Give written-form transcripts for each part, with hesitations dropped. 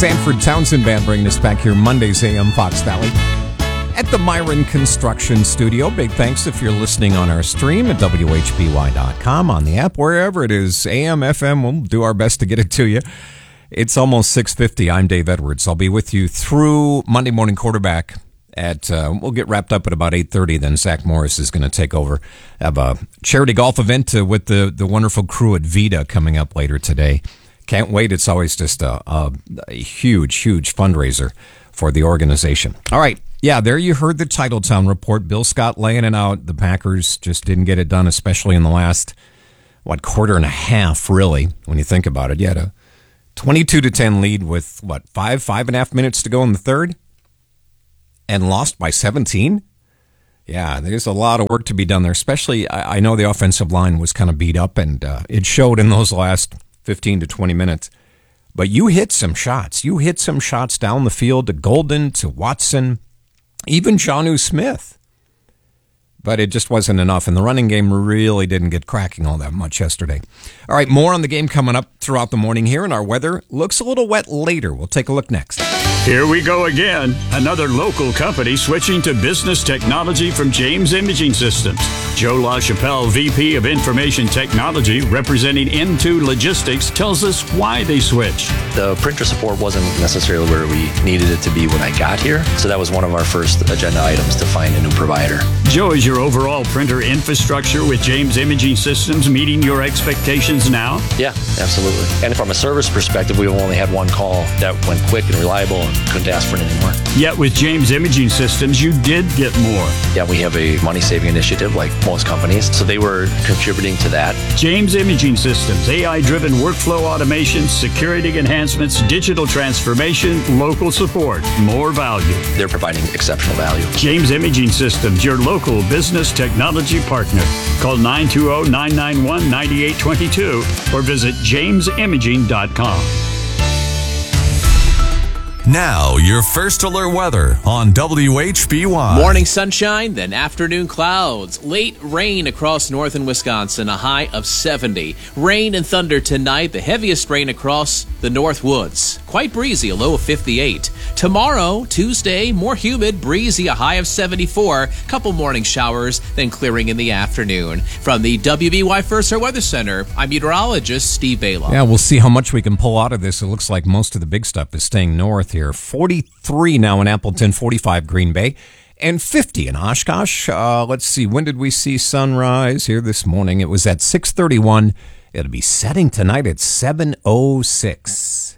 Sanford Townsend Band bringing us back here Mondays AM Fox Valley at the Myron Construction Studio. Big thanks if you're listening on our stream at WHBY.com, on the app, wherever it is, AM, FM. We'll do our best to get it to you. It's almost 6:50. I'm Dave Edwards. I'll be with you through Monday Morning Quarterback at, we'll get wrapped up at about 8:30. Then Zach Morris is going to take over. Have a charity golf event with the wonderful crew at Vita coming up later today. Can't wait. It's always just a huge, huge fundraiser for the organization. All right. Yeah, there you heard the Titletown report. Bill Scott laying it out. The Packers just didn't get it done, especially in the last, quarter and a half, really, when you think about it. You had a 22-10 lead with, 5.5 minutes to go in the third? And lost by 17? Yeah, there's a lot of work to be done there, especially I know the offensive line was kind of beat up, and it showed in those last 15 to 20 minutes. But you hit some shots. You hit some shots down the field to Golden, to Watson, even Jonnu Smith. But it just wasn't enough, and the running game really didn't get cracking all that much yesterday. All right, more on the game coming up throughout the morning here, and our weather looks a little wet later. We'll take a look next. Here we go again. Another local company switching to business technology from James Imaging Systems. Joe LaChapelle, VP of Information Technology, representing M2 Logistics, tells us why they switched. The printer support wasn't necessarily where we needed it to be when I got here, so that was one of our first agenda items, to find a new provider. Joe, is your overall printer infrastructure with James Imaging Systems meeting your expectations now? Yeah, absolutely. And from a service perspective, we've only had one call that went quick and reliable, and couldn't ask for it anymore. Yet with James Imaging Systems, you did get more. Yeah, we have a money-saving initiative like most companies, so they were contributing to that. James Imaging Systems, AI-driven workflow automation, security enhancements, digital transformation, local support, more value. They're providing exceptional value. James Imaging Systems, your local business technology partner. Call 920-991-9822 or visit jamesimaging.com. Now, your first alert weather on WHBY. Morning sunshine, then afternoon clouds. Late rain across northern Wisconsin, a high of 70. Rain and thunder tonight, the heaviest rain across the North Woods. Quite breezy, a low of 58. Tomorrow, Tuesday, more humid, breezy, a high of 74. Couple morning showers, then clearing in the afternoon. From the WBY First Alert Weather Center, I'm meteorologist Steve Bala. Yeah, we'll see how much we can pull out of this. It looks like most of the big stuff is staying north here. 43 now in Appleton, 45 Green Bay, and 50 in Oshkosh. Let's see, when did we see sunrise here this morning? It was at 6:31. It'll be setting tonight at 7:06.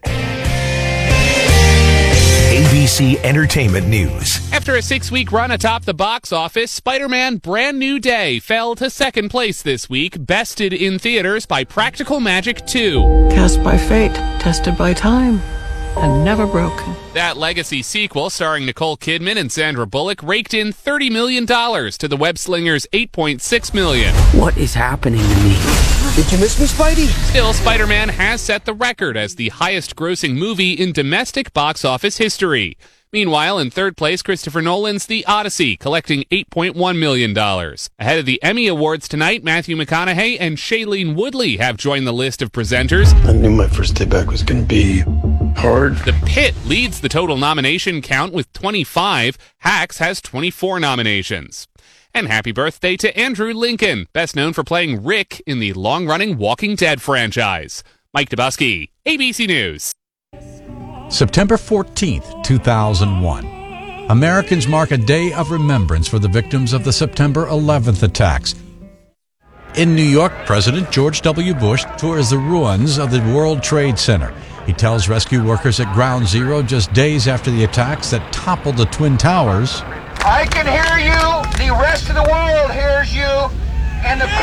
ABC Entertainment News. After a 6-week run atop the box office, Spider-Man Brand New Day fell to second place this week, bested in theaters by Practical Magic 2. Cast by fate, tested by time, and never broken. That legacy sequel, starring Nicole Kidman and Sandra Bullock, raked in $30 million to the web-slinger's $8.6 million. What is happening to me? Did you miss me, Spidey? Still, Spider-Man has set the record as the highest-grossing movie in domestic box office history. Meanwhile, in third place, Christopher Nolan's The Odyssey, collecting $8.1 million. Ahead of the Emmy Awards tonight, Matthew McConaughey and Shailene Woodley have joined the list of presenters. I knew my first day back was going to be hard. The Pit leads the total nomination count with 25. Hacks has 24 nominations. And happy birthday to Andrew Lincoln, best known for playing Rick in the long-running Walking Dead franchise. Mike Dubusky, ABC News. September 14th, 2001. Americans mark a day of remembrance for the victims of the September 11th attacks. In New York, President George W. Bush tours the ruins of the World Trade Center. He tells rescue workers at Ground Zero just days after the attacks that toppled the Twin Towers. I can hear you. The rest of the world hears you. And the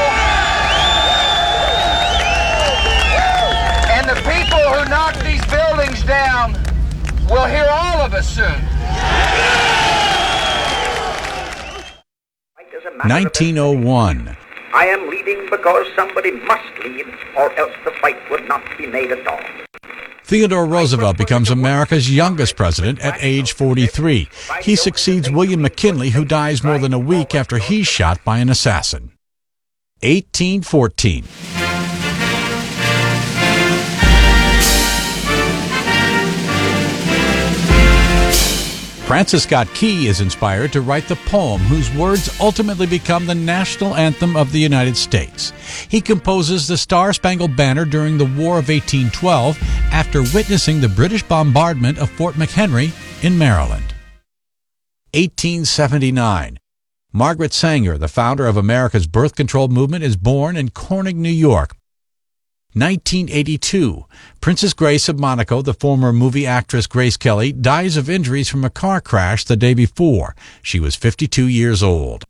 people who knocked these buildings down will hear all of us soon. 1901. I am leading because somebody must lead, or else the fight would not be made at all. Theodore Roosevelt becomes America's youngest president at age 43. He succeeds William McKinley, who dies more than a week after he's shot by an assassin. 1814. Francis Scott Key is inspired to write the poem whose words ultimately become the national anthem of the United States. He composes the Star-Spangled Banner during the War of 1812 after witnessing the British bombardment of Fort McHenry in Maryland. 1879. Margaret Sanger, the founder of America's birth control movement, is born in Corning, New York. 1982. Princess Grace of Monaco, the former movie actress Grace Kelly, dies of injuries from a car crash the day before. She was 52 years old.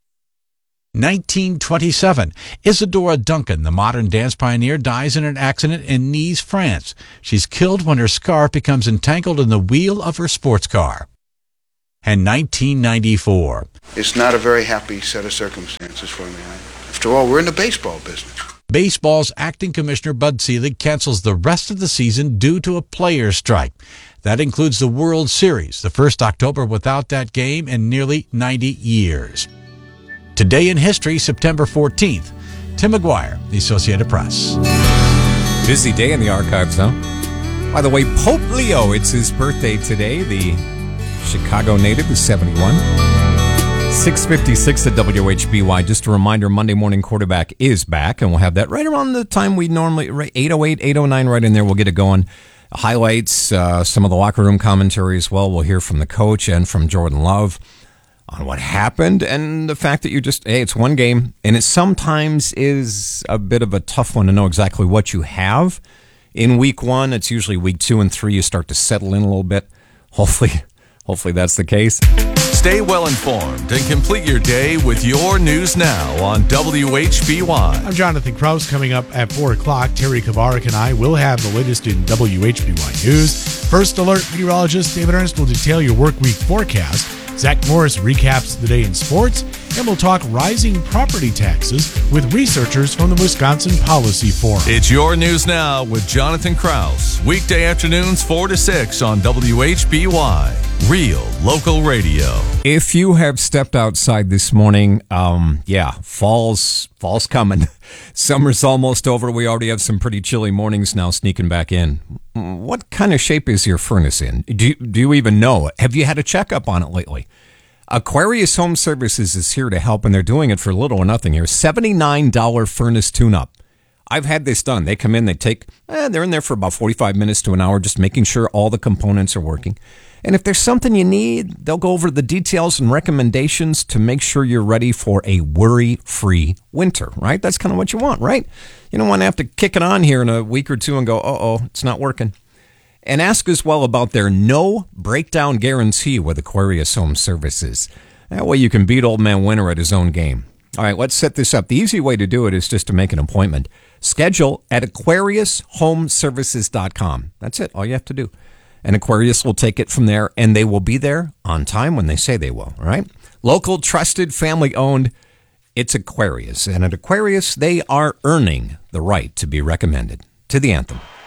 1927. Isadora Duncan, the modern dance pioneer, dies in an accident in Nice, France. She's killed when her scarf becomes entangled in the wheel of her sports car. And 1994. It's not a very happy set of circumstances for me. After all, we're in the baseball business. Baseball's acting commissioner Bud Selig cancels the rest of the season due to a players' strike. That includes the World Series, the first October without that game in nearly 90 years. Today in history, September 14th. Tim McGuire, The Associated Press. Busy day in the archives, huh? By the way, Pope Leo, it's his birthday today. The Chicago native is 71. 6:56 at WHBY. Just a reminder, Monday Morning Quarterback is back, and we'll have that right around the time we normally, 8:08, 8:09, right in there. We'll get it going. Highlights, some of the locker room commentary as well. We'll hear from the coach and from Jordan Love on what happened and the fact that it's one game, and it sometimes is a bit of a tough one to know exactly what you have. In week one, it's usually week 2 and 3, you start to settle in a little bit. Hopefully that's the case. Stay well informed and complete your day with your news now on WHBY. I'm Jonathan Krause. Coming up at 4 o'clock, Terry Kavarik and I will have the latest in WHBY news. First Alert meteorologist David Ernst will detail your work week forecast. Zach Morris recaps the day in sports, and we'll talk rising property taxes with researchers from the Wisconsin Policy Forum. It's your news now with Jonathan Krause. Weekday afternoons 4 to 6 on WHBY. Real local radio. If you have stepped outside this morning, fall's coming. Summer's almost over. We already have some pretty chilly mornings now sneaking back in. What kind of shape is your furnace in? Do you even know? Have you had a checkup on it lately? Aquarius Home Services is here to help, and they're doing it for little or nothing here. $79 furnace tune-up. I've had this done. They come in, they're in there for about 45 minutes to an hour, just making sure all the components are working. And if there's something you need, they'll go over the details and recommendations to make sure you're ready for a worry-free winter, right? That's kind of what you want, right? You don't want to have to kick it on here in a week or two and go, it's not working. And ask as well about their no breakdown guarantee with Aquarius Home Services. That way you can beat old man Winter at his own game. All right, let's set this up. The easy way to do it is just to make an appointment. Schedule at AquariusHomeservices.com. That's it. All you have to do. And Aquarius will take it from there, and they will be there on time when they say they will, all right? Local, trusted, family-owned. It's Aquarius. And at Aquarius, they are earning the right to be recommended. To the anthem.